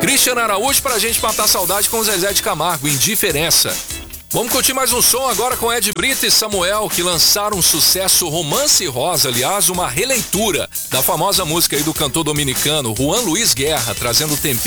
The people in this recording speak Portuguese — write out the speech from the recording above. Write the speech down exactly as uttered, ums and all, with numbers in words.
Cristian Araújo pra gente matar saudade com Zezé de Camargo, Indiferença. Vamos curtir mais um som agora com Ed Brito e Samuel, que lançaram um sucesso Romance Rosa, aliás, uma releitura da famosa música aí do cantor dominicano Juan Luiz Guerra, trazendo tempero